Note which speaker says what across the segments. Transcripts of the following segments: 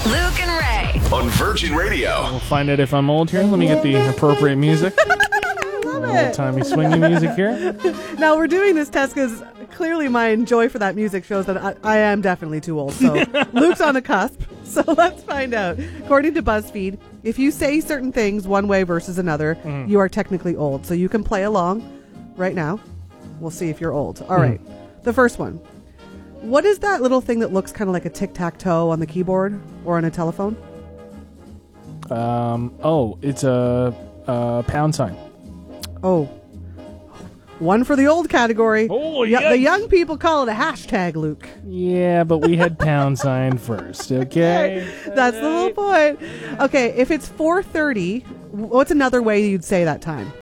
Speaker 1: Luke and Ray.
Speaker 2: On Virgin Radio.
Speaker 3: We'll find out if I'm old here. Let me get the appropriate music. Old-timey swingy music here.
Speaker 4: Now, we're doing this test because clearly my joy for that music shows that I am definitely too old. So Luke's on the cusp. So let's find out. According to BuzzFeed, if you say certain things one way versus another, you are technically old. So you can play along right now. We'll see if you're old. All right. The first one. What is that little thing that looks kind of like a tic-tac-toe on the keyboard or on a telephone?
Speaker 3: It's a pound sign.
Speaker 4: Oh. One for the old category.
Speaker 3: Oh,
Speaker 4: The young people call it a hashtag, Luke.
Speaker 3: Yeah, but we had pound sign first, okay?
Speaker 4: That's the little point. Okay, if it's 4:30, what's another way you'd say that time?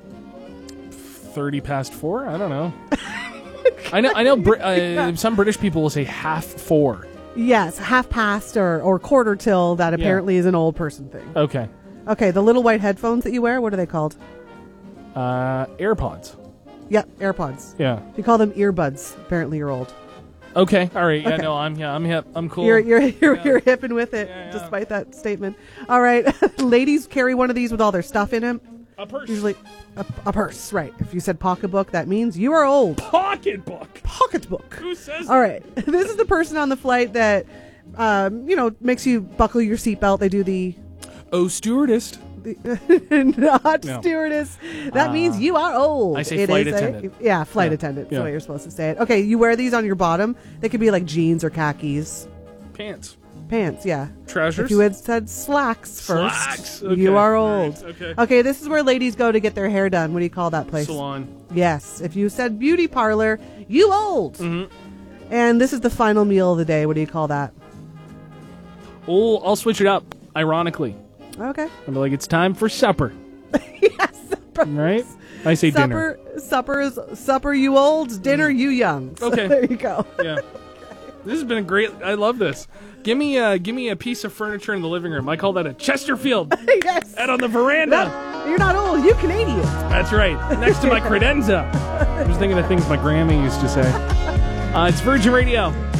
Speaker 3: 30 past 4? I don't know. I know. Some British people will say half 4.
Speaker 4: Yes, half past or quarter till. That apparently is an old person thing.
Speaker 3: Okay.
Speaker 4: Okay, the little white headphones that you wear, what are they called?
Speaker 3: AirPods.
Speaker 4: Yep, AirPods.
Speaker 3: Yeah.
Speaker 4: If you call them earbuds, apparently you're old.
Speaker 3: Okay. All right. Yeah.
Speaker 4: Okay.
Speaker 3: No. I'm hip. I'm cool.
Speaker 4: You're hipping with it, despite that statement. All right, ladies carry one of these with all their stuff in it.
Speaker 3: A purse.
Speaker 4: Usually, a purse, right? If you said pocketbook, that means you are old.
Speaker 3: Pocketbook.
Speaker 4: Pocketbook.
Speaker 3: Who says
Speaker 4: All right. This is the person on the flight that, makes you buckle your seatbelt. They do the...
Speaker 3: Oh, stewardess.
Speaker 4: Not stewardess. That means you are old.
Speaker 3: I say flight attendant.
Speaker 4: Flight attendant. That's the way you're supposed to say it. Okay, you wear these on your bottom. They could be like jeans or khakis. Pants, yeah.
Speaker 3: Trousers?
Speaker 4: If you had said slacks first,
Speaker 3: Slacks. Okay.
Speaker 4: you are old.
Speaker 3: Right.
Speaker 4: Okay, this is where ladies go to get their hair done. What do you call that place?
Speaker 3: Salon.
Speaker 4: Yes. If you said beauty parlor, you old.
Speaker 3: Mm-hmm.
Speaker 4: And this is the final meal of the day. What do you call that?
Speaker 3: Oh, I'll switch it up, ironically.
Speaker 4: Okay.
Speaker 3: I'll be like, it's time for supper.
Speaker 4: Yes, supper.
Speaker 3: Right? I say dinner.
Speaker 4: Supper, you old. Dinner, you young. So
Speaker 3: Okay.
Speaker 4: there you go.
Speaker 3: Yeah. This has been a great... I love this. Give me a piece of furniture in the living room. I call that a Chesterfield.
Speaker 4: Yes.
Speaker 3: Out on the veranda.
Speaker 4: You're not old. You Canadian.
Speaker 3: That's right. Next to my credenza. I was thinking of things my grandma used to say. It's Virgin Radio.